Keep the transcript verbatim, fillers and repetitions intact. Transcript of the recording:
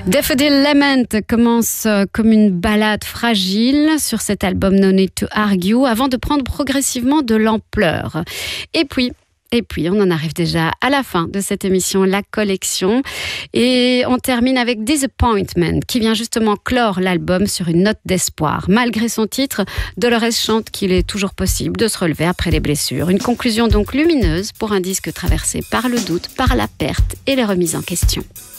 Daffodil Lament commence comme une ballade fragile sur cet album No Need to Argue avant de prendre progressivement de l'ampleur. Et puis, Et puis, on en arrive déjà à la fin de cette émission, la collection. Et on termine avec Disappointment, qui vient justement clore l'album sur une note d'espoir. Malgré son titre, Dolores chante qu'il est toujours possible de se relever après les blessures. Une conclusion donc lumineuse pour un disque traversé par le doute, par la perte et les remises en question.